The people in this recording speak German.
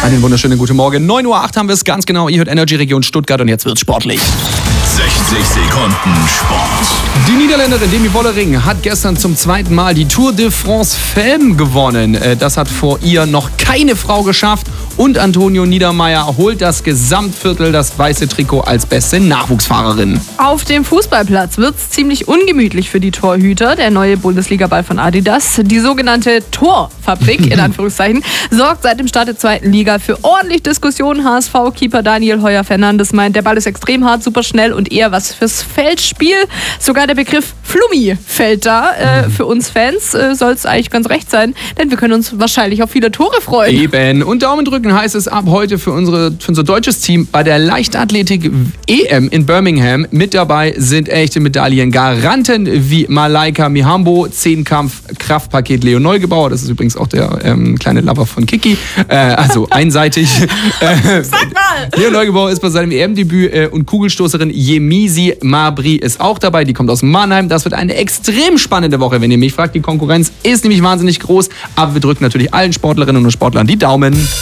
Einen wunderschönen guten Morgen. 9:08 Uhr haben wir es ganz genau. Ihr hört Energy Region Stuttgart und jetzt wird's sportlich. 60 Sekunden Sport. Die Niederländerin Demi Wollering hat gestern zum zweiten Mal die Tour de France Femme gewonnen. Das hat vor ihr noch keine Frau geschafft. Und Antonio Niedermeier holt das Gesamtviertel, das weiße Trikot als beste Nachwuchsfahrerin. Auf dem Fußballplatz wird es ziemlich ungemütlich für die Torhüter. Der neue Bundesliga-Ball von Adidas, die sogenannte Torfabrik, in Anführungszeichen, sorgt seit dem Start der zweiten Liga für ordentlich Diskussionen. HSV-Keeper Daniel Heuer-Fernandes meint, der Ball ist extrem hart, super schnell und eher was fürs Feldspiel. Sogar der Begriff Flummi fällt da. Für uns Fans soll es eigentlich ganz recht sein, denn wir können uns wahrscheinlich auf viele Tore freuen. Eben. Und Daumen drücken heißt es ab heute für unser deutsches Team bei der Leichtathletik-EM in Birmingham. Mit dabei sind echte Medaillengaranten wie Malaika Mihambo, 10-Kampf-Kraftpaket Leo Neugebauer. Das ist übrigens auch der kleine Lover von Kiki. Also einseitig. Sag mal! Leo Neugebauer ist bei seinem EM-Debüt und Kugelstoßerin Yemisi Mabry ist auch dabei. Die kommt aus Mannheim. Das wird eine extrem spannende Woche, wenn ihr mich fragt. Die Konkurrenz ist nämlich wahnsinnig groß. Aber wir drücken natürlich allen Sportlerinnen und Sportlern die Daumen.